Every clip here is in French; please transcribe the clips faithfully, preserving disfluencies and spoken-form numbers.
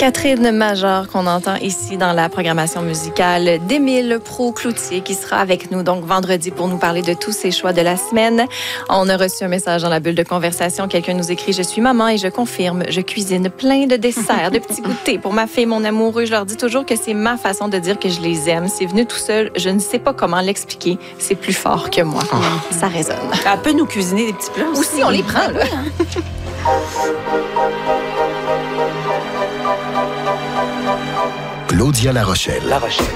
Catherine Major qu'on entend ici dans la programmation musicale d'Émile Proulx-Cloutier qui sera avec nous donc vendredi pour nous parler de tous ses choix de la semaine. On a reçu un message dans la bulle de conversation. Quelqu'un nous écrit « Je suis maman et je confirme, je cuisine plein de desserts, de petits goûters pour ma fille, mon amoureux. Je leur dis toujours que c'est ma façon de dire que je les aime. C'est venu tout seul. Je ne sais pas comment l'expliquer. C'est plus fort que moi. Oh. Ça résonne. Elle peut nous cuisiner des petits plats aussi. Aussi, on les prend, là. Claudia La Rochelle. La Rochelle.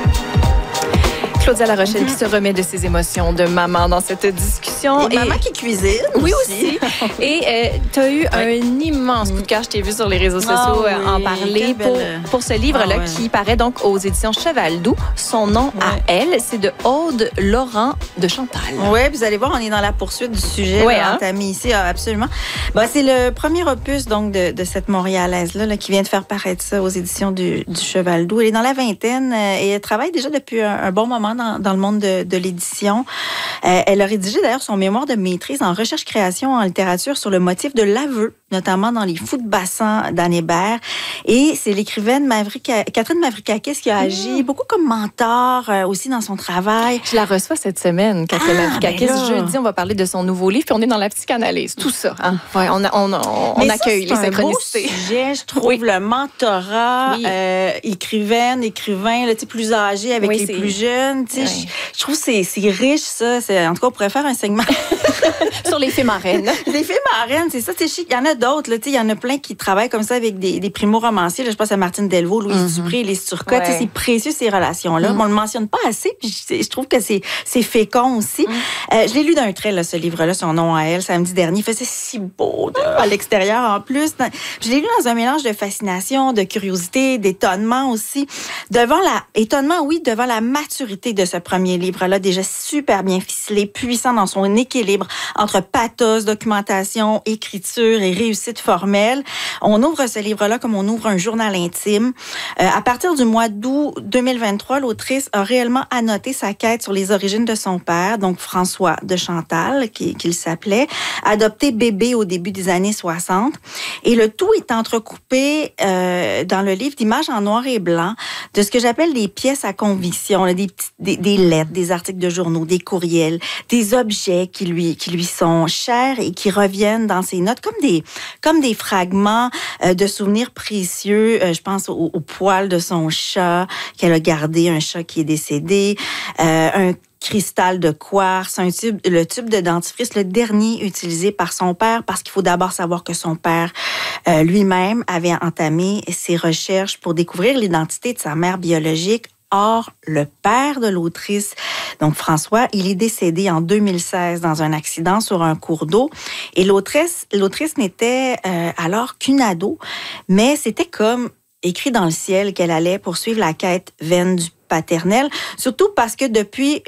Claudia La Rochelle mm-hmm. qui se remet de ses émotions de maman dans cette discussion. Et, et maman qui cuisine. Oui, aussi. Et euh, tu as eu oui. un immense coup de cœur. Je t'ai vu sur les réseaux sociaux oh, oui. en parler pour, belle... pour ce livre-là oh, oui. qui paraît donc aux éditions Cheval Doux. Son nom oui. à elle, c'est de Aude Laurent de Chantal. Oui, vous allez voir, on est dans la poursuite du sujet oui, là, hein? entamé ici, absolument. Bah, c'est le premier opus donc, de, de cette Montréalaise-là là, qui vient de faire paraître ça aux éditions du, du Cheval Doux. Elle est dans la vingtaine euh, et elle travaille déjà depuis un, un bon moment dans, dans le monde de de l'édition. Euh, elle a rédigé d'ailleurs son mémoire de maîtrise en recherche-création en littérature sur le motif de l'aveu, notamment dans Les Fous de bassin d'Anne Hébert. Et c'est l'écrivaine Maverick, Catherine Mavrickakis qui a agi mmh. beaucoup comme mentor euh, aussi dans son travail. Je la reçois cette semaine, Catherine ah, Mavrickakis. Ben Jeudi, on va parler de son nouveau livre, puis on est dans la psychanalyse, tout ça. Hein? Ouais, on, a, on, on, on accueille ça, les synchronicités. C'est un beau sujet, je trouve, oui. le mentorat, oui. euh, écrivaine, écrivain, là, plus âgé avec oui, les c'est... plus jeunes. Oui. Je, je trouve que c'est, c'est riche, ça. C'est, en tout cas, on pourrait faire un segment. Sur les fées marraines. Les fées marraines, c'est ça. C'est chic. Il y en a d'autres. Il y en a plein qui travaillent comme ça avec des, des primo-romanciers. Là, je pense à Martine Delvaux, Louise mm-hmm. Dupré, Lise Turcotte. Ouais. C'est précieux, ces relations-là. Mm-hmm. On ne le mentionne pas assez. Puis je, je trouve que c'est, c'est fécond aussi. Mm-hmm. Euh, je l'ai lu d'un trait, là, ce livre-là, son nom à elle, samedi dernier. Il faisait si beau là, à l'extérieur en plus. Je l'ai lu dans un mélange de fascination, de curiosité, d'étonnement aussi. Devant la... Étonnement, oui, devant la maturité de ce premier livre-là, déjà super bien ficelé, puissant dans son équilibre entre pathos, documentation, écriture et réussite formelle. On ouvre ce livre-là comme on ouvre un journal intime. Euh, à partir du mois d'août deux mille vingt-trois, l'autrice a réellement annoté sa quête sur les origines de son père, donc François de Chantal, qui, qu'il s'appelait, adopté bébé au début des années soixante. Et le tout est entrecoupé euh, dans le livre d'images en noir et blanc, de ce que j'appelle des pièces à conviction, là, des, petites, des, des lettres, des articles de journaux, des courriels, des objets qui lui, qui lui sont chers et qui reviennent dans ses notes comme des, comme des fragments euh, de souvenirs précieux. Euh, je pense au, au poil de son chat qu'elle a gardé, un chat qui est décédé, euh, un cristal de quartz, un tube, le tube de dentifrice, le dernier utilisé par son père, parce qu'il faut d'abord savoir que son père euh, lui-même avait entamé ses recherches pour découvrir l'identité de sa mère biologique. Or, le père de l'autrice, donc François, il est décédé en deux mille seize dans un accident sur un cours d'eau. Et l'autrice, l'autrice n'était euh, alors qu'une ado, mais c'était comme écrit dans le ciel qu'elle allait poursuivre la quête vaine du paternel, surtout parce que depuis